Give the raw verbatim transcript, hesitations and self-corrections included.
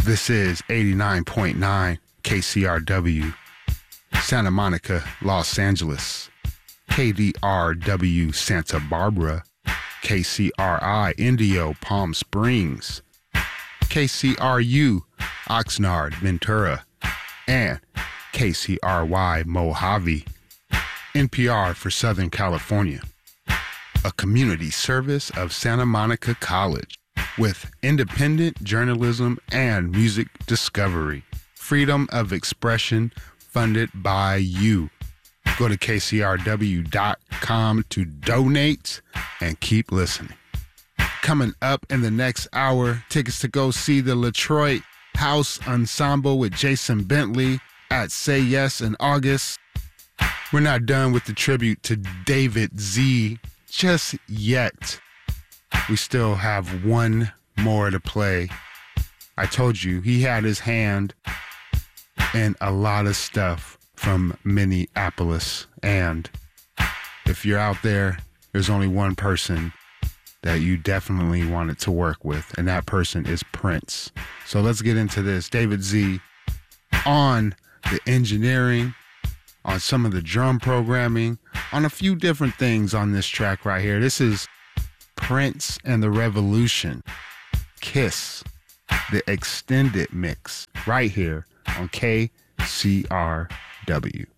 This is eighty-nine point nine K C R W, Santa Monica, Los Angeles, K D R W Santa Barbara, K C R I Indio Palm Springs, K C R U Oxnard Ventura, and K C R Y Mojave. N P R for Southern California, a community service of Santa Monica College with independent journalism and music discovery. Freedom of expression funded by you. Go to K C R W dot com to donate and keep listening. Coming up in the next hour, tickets to go see the Detroit House Ensemble with Jason Bentley at Say Yes in August. We're not done with the tribute to David Z just yet. We still have one more to play. I told you he had his hand in a lot of stuff from Minneapolis. And if you're out there, there's only one person that you definitely wanted to work with, and that person is Prince. So let's get into this. David Z on the engineering, on some of the drum programming, on a few different things on this track right here. This is Prince and the Revolution, Kiss, the extended mix, right here on K C R W.